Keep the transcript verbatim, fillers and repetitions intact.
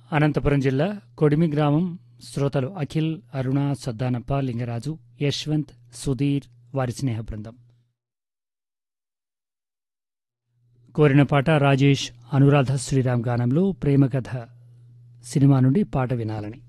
అనంతపురం జిల్లా కొడిమి గ్రామం శ్రోతలు అఖిల్, అరుణ, సద్దానప్ప, లింగరాజు, యశ్వంత్, సుధీర్, వారి స్నేహ బృందం కోరిన పాట రాజేష్ అనురాధ శ్రీరామ్ గానంలో ప్రేమకథ సినిమా నుండి పాట వినాలని.